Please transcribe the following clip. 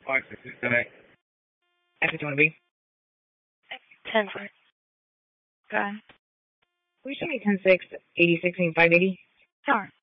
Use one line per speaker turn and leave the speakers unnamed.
That's what you want to be?
10-4.
Go ahead.
We should be 10-6, 86, and 580.
Sure.